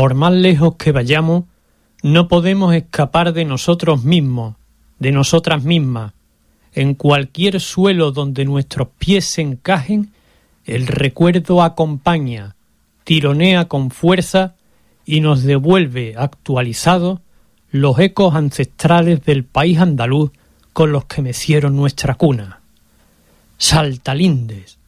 por más lejos que vayamos, no podemos escapar de nosotros mismos, de nosotras mismas. En cualquier suelo donde nuestros pies se encajen, el recuerdo acompaña, tironea con fuerza y nos devuelve actualizados los ecos ancestrales del país andaluz con los que mecieron nuestra cuna. Saltalindes,